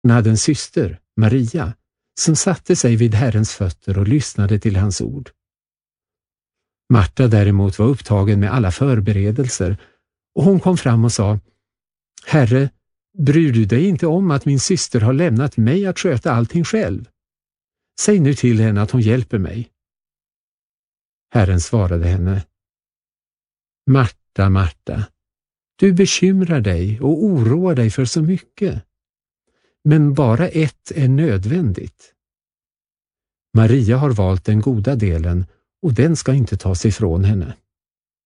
Hon hade en syster, Maria, som satte sig vid Herrens fötter och lyssnade till hans ord. Marta däremot var upptagen med alla förberedelser, och hon kom fram och sa: Herre, bryr du dig inte om att min syster har lämnat mig att sköta allting själv? Säg nu till henne att hon hjälper mig. Herren svarade henne: Marta, Marta, du bekymrar dig och oroar dig för så mycket. Men bara ett är nödvändigt. Maria har valt den goda delen, och den ska inte tas ifrån henne.